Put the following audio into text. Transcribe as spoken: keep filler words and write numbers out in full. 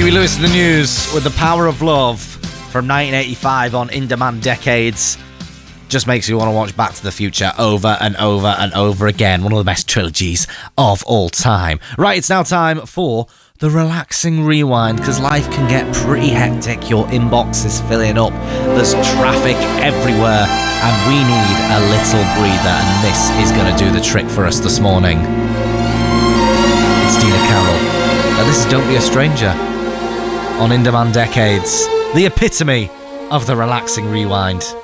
Huey Lewis in the News with The Power of Love from nineteen eighty-five on In Demand Decades. Just makes you want to watch Back to the Future over and over and over again. One of the best trilogies of all time. Right, it's now time for the relaxing rewind, because life can get pretty hectic. Your inbox is filling up, there's traffic everywhere, and we need a little breather, and this is going to do the trick for us this morning. It's Dina Carroll, and this is Don't Be a Stranger on In Demand Decades, the epitome of the relaxing rewind.